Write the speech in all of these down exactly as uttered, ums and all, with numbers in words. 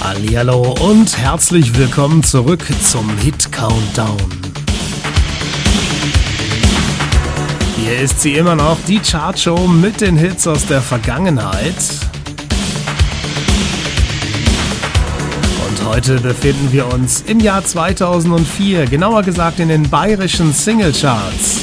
Hallihallo und herzlich willkommen zurück zum Hit Countdown. Hier ist sie immer noch, die Chartshow mit den Hits aus der Vergangenheit. Und heute befinden wir uns im Jahr zweitausendvier, genauer gesagt in den bayerischen Singlecharts.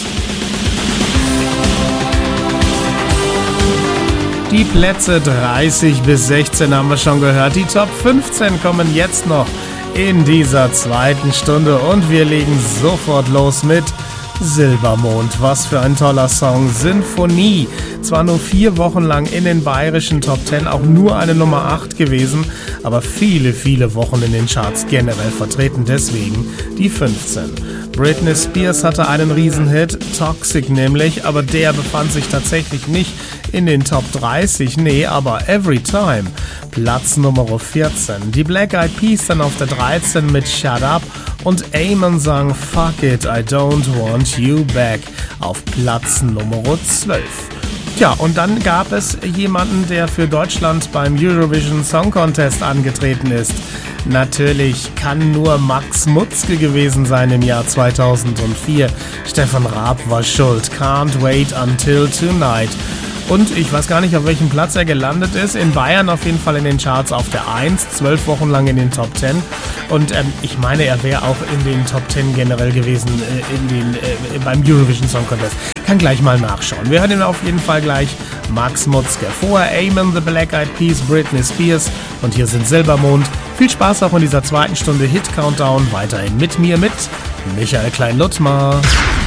Die Plätze dreißig bis sechzehn haben wir schon gehört. Die Top fünfzehn kommen jetzt noch in dieser zweiten Stunde. Und wir legen sofort los mit Silbermond. Was für ein toller Song. Sinfonie. Zwar nur vier Wochen lang in den bayerischen Top zehn, auch nur eine Nummer acht gewesen, aber viele, viele Wochen in den Charts generell vertreten. Deswegen die fünfzehn. Britney Spears hatte einen Riesenhit, Toxic nämlich, aber der befand sich tatsächlich nicht in den Top dreißig, nee, aber Every Time, Platz Nummer vierzehn. Die Black Eyed Peas dann auf der dreizehn mit Shut Up und Amon sang Fuck It, I Don't Want You Back auf Platz Nummer zwölf. Tja, und dann gab es jemanden, der für Deutschland beim Eurovision Song Contest angetreten ist. Natürlich kann nur Max Mutzke gewesen sein im Jahr zweitausendvier. Stefan Raab war schuld. Can't Wait Until Tonight. Und ich weiß gar nicht, auf welchem Platz er gelandet ist. In Bayern auf jeden Fall in den Charts auf der eins, zwölf Wochen lang in den Top zehn. Und ähm, ich meine, er wäre auch in den Top zehn generell gewesen äh, in den, äh, beim Eurovision Song Contest. Kann gleich mal nachschauen. Wir hören ihn auf jeden Fall gleich. Max Mutzke. Vorher Amon, The Black Eyed Peas, Britney Spears. Und hier sind Silbermond. Viel Spaß auch in dieser zweiten Stunde Hit Countdown. Weiterhin mit mir, mit Michael Klein-Luttmar.